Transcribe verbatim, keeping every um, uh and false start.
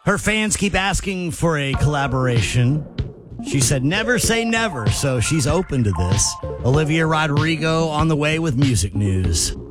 Her fans keep asking for a collaboration. She said never say never, so she's open to this. Olivia Rodrigo on the way with music news.